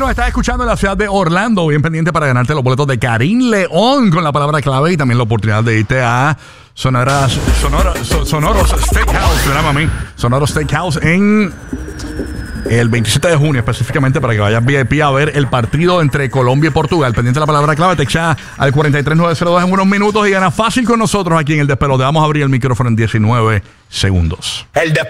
nos estás escuchando en la ciudad de Orlando, bien pendiente para ganarte los boletos de Karim León con la palabra clave y también la oportunidad de irte a Sonoros Steakhouse, ¿verdad, mami? Sonoros Steakhouse en el 27 de junio específicamente para que vayas VIP a ver el partido entre Colombia y Portugal. Pendiente de la palabra clave, te echa al 43902 en unos minutos y gana fácil con nosotros aquí en El Despelote. Vamos a abrir el micrófono en 19 segundos. El